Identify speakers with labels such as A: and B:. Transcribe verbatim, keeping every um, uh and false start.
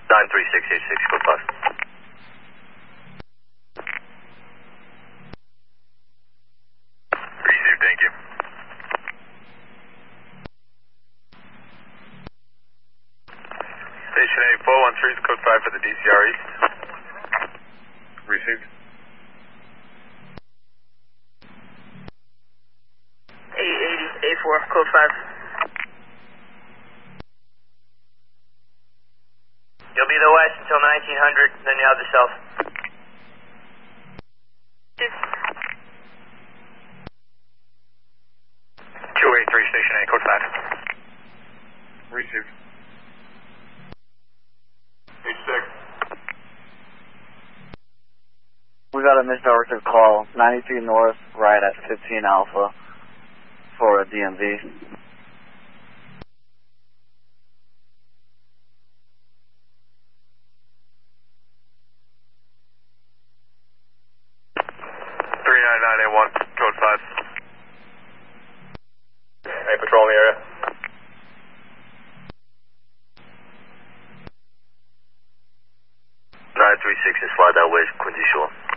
A: nine three six eight six, code five. Received, thank you. Station eight four one three is code five for the D C R East. Received.
B: eight eighty, A four, code five.
A: You'll be the west until nineteen hundred, then you have the south. two eight three, Station eight, code five.
C: Received.
A: H six.
D: We got a misdirected call, ninety-three north, right at fifteen alpha for a D M V.
A: three nine nine eight one, code five. Hey, patrol in the area. nine three six is slide that way, Quincy Shore.